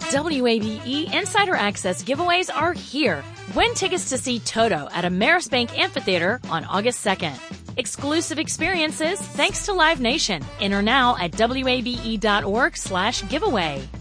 WABE Insider Access giveaways are here. Win tickets to see Toto at Ameris Bank Amphitheater on August 2nd. Exclusive experiences thanks to Live Nation. Enter now at WABE.org/giveaway.